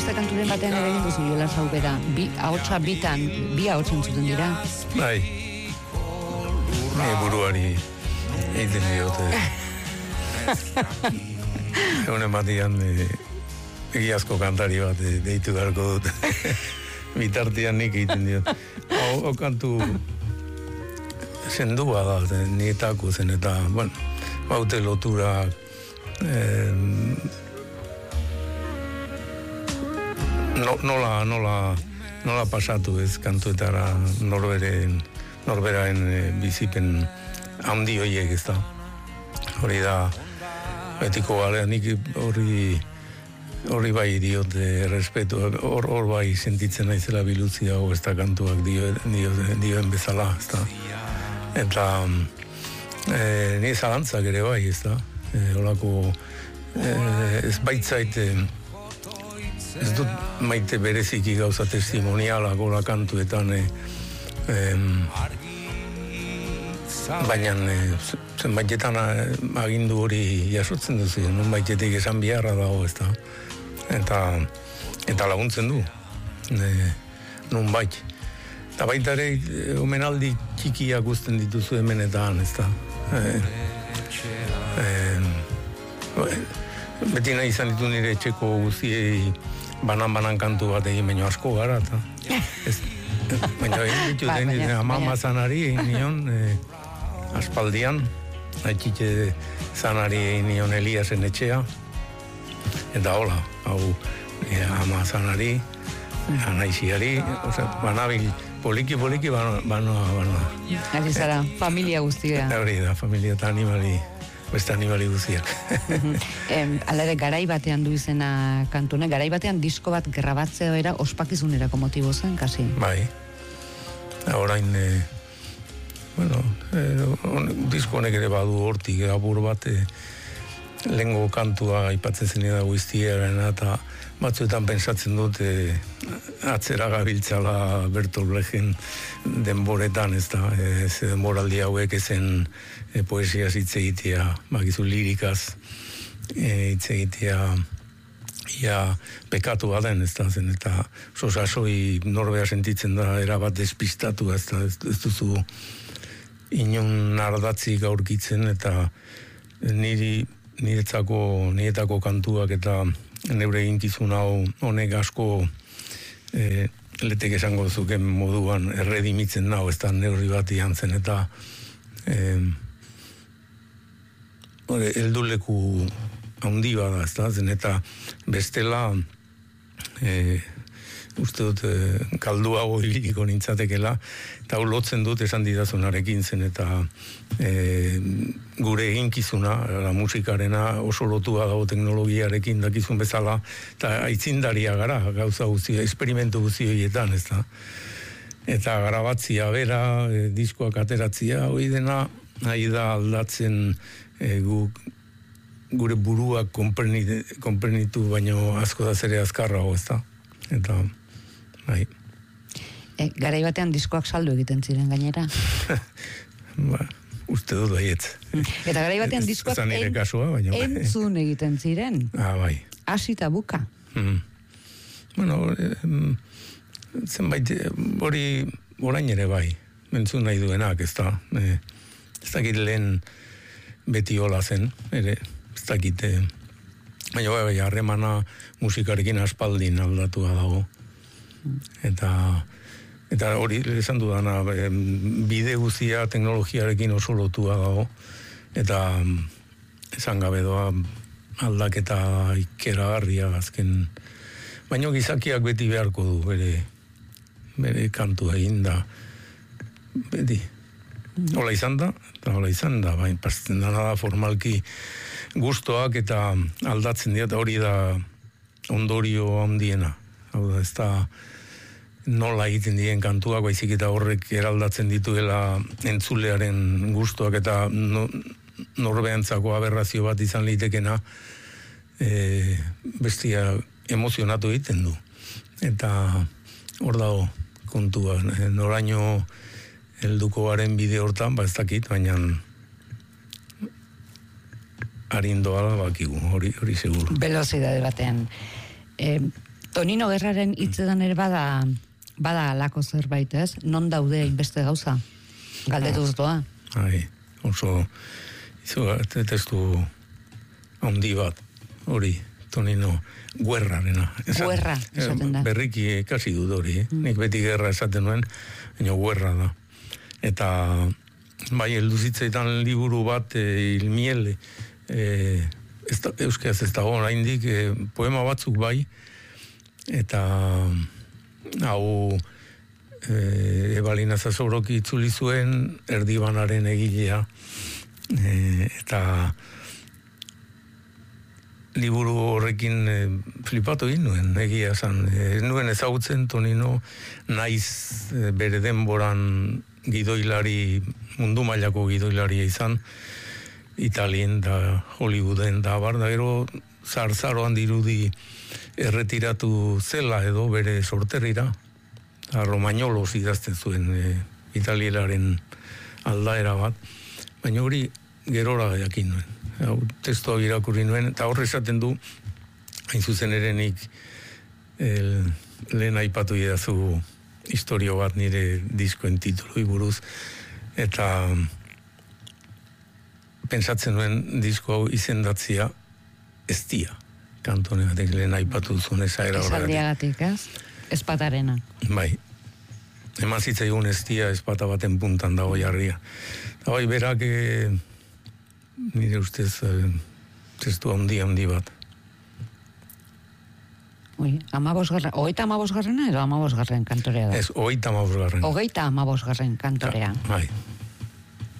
beste kanturen batean ere egin duzu Jolas Aukera, ahotsa bitan, bi ahots entzuten dira. Bai, buruari egiten diote. Egunen batian egiazko kantari bat deitu beharko dut. Bitartian nik egiten diot. Hau kantu sendua da, nietako zen, eta, bueno, baute lotura nola pasatu ez kantuetara norberaen bizipen handi horiek ez da. Hori da, betiko galea, nik hori bai diot respetu, hor bai sentitzen naizela biluzia hau ez da kantuak dioen bezala, ez da. Eta ni zalantzak ere bai, ez da. Holako ez baitzait ez dut maite bereziki gauza testimonialak hola kantuetan baina zenbaitetan agindu hori jasotzen duzu, non baitetik esan biharra dago, ez da. Eta laguntzen du, non bait. Eta baita ere, omenaldi txikiak guzten dituzu hemenetan, ez da. Beti nahi izan ditu nire etxeko guztiei banan kantu bat egin, baina asko gara, eta baina egin ditut, ama zanari egin nion, aspaldian, haitxitxe zanari egin nion Eliasen etxea, eta hola, hau ama zanari, anaiziari, banabil, poliki, banoa. Ari zara, familia guztia. Hori da, familia eta beste animali guztiak. Hala ere, garai batean du izena kantune, garai batean disko bat grabatzea era ospakizunerako motibo zen, kasi? Bai. Orain, disko honek ere badu hortik, abur bat, lehengo kantua aipatzen zen edago iztiaren, eta batzuetan pensatzen dut atzera gabiltzala Bertolt Brechten denboretan, ez da, denboraldi hauek ezen poesia hitz egitea, bakizu lirikaz hitz egitea ia pekatu baden, ez da, zen, eta sasoi norbea sentitzen da erabat despistatu, ez da, ez duzu inon ardatzik aurkitzen, eta niretzako kantuak eta neure eginkizun hau honek asko letek esango zuken moduan erredimitzen nau, ez da neurri bat zen, eta helduleku handi bada, ez da, zen, eta bestela uste dut kalduago ibiliko nintzatekela, eta hau lotzen dut esan didazunarekin zen, eta gure eginkizuna, la musikarena oso lotua dago teknologiarekin dakizun bezala, eta aitzindaria gara, gauza guzti, esperimentu guzti horietan, ez da. Eta grabatzia bera, diskoak ateratzia, hori dena, nahi da aldatzen gure buruak konprenitu, baino asko da zere azkarrago, ez da. Eta, bai. Garai batean diskoak saldu egiten ziren gainera? Ba, uste dut baietz. Eta garai batean diskoak entzun egiten ziren? Bai. Asita buka? Bueno, zenbait, hori orain ere bai, entzun nahi duenak, ez da. Ez dakit lehen beti hola zen, ere, ez dakit, baina bai, harremana musikarekin aspaldin aldatua dago. Eta hori esan dudana, bide guztia teknologiarekin oso lotua dago, eta esan gabe doa aldaketa ikeragarria azken, baina gizakiak beti beharko du bere kantu egin da, beti. Hola izan da, baina pasten da formalki gustoak eta aldatzen dira, eta hori da ondorio handiena. Hau da, ez da nola egiten diren kantuak, baizik eta horrek eraldatzen dituela entzulearen gustoak, eta norbeantzako aberrazio bat izan litekena bestia emozionatu egiten du. Eta hor dago kontua, noraino helduko garen bide hortan, ez dakit, baina arindoa bakigu, hori seguru. Velocidade batean. Tonino Gerraren hitzetan ere bada alako zerbait, ez? Non daude inbeste gauza? Galdetuz doa. Oso testu handi bat, hori, Tonino Guerrarena. Guerra, esaten da. Berriki ikasi dut hori, nik beti gerra esaten nuen, baina guerra da. Eta bai, heldu zitzaidan liburu bat, Ilmiel, euskaraz ez dago oraindik, poema batzuk bai, eta hau Ebalina Zazoroki itzuli zuen Erdibanaren egilea, eta liburu horrekin flipatu egin nuen, egia esan. Nuen ezagutzen Tonino, naiz bere denboran gidoilari, mundu mailako gidoilaria izan, Italien da Hollywooden da bar, da gero zarzaroan dirudi erretiratu zela edo bere sorterrira, Romagnolos idazten zuen italielaren aldaera bat, baina hori gerora jakin nuen. Testoa irakurri nuen, eta horre esaten du, hain zuzen ere nik lehen aipatu idazu historio bat nire diskoen titului buruz, eta pentsatzen nuen disko hau izendatzia Eztia, kantone batek lehen aipatu zuen esaera horregatik. Esaldiagatik, ez? Espatarena. Bai. Eman zitzaigun Eztia espata baten puntan dago jarria. Eta bai, berak nire ustez testu handi bat. Hogeita 15. edo 15. kantorea da? Ez, 35. Hogeita 15. kantorea. Bai.